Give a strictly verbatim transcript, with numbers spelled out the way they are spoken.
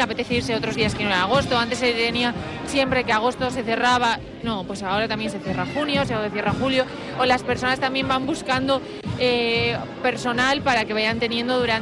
apetece irse otros días que no era agosto. Antes se tenía siempre que agosto se cerraba, no, pues ahora también se cierra junio, se cierra julio, o las personas también van buscando eh, personal para que vayan teniendo durante